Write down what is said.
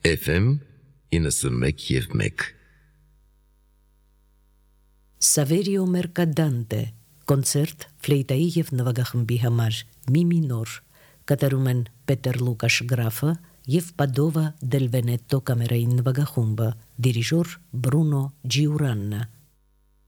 FM 91.1 Saverio Mercadante, կոնցերտ ֆլեյտայի և նվագախմբի համար մի մինոր, կատարում են Պետեր Լուկաշ գրաֆը և Պադովա դել Վենետո կամերային նվագախումբը, դիրիժոր Բրունո Ջիուրաննը։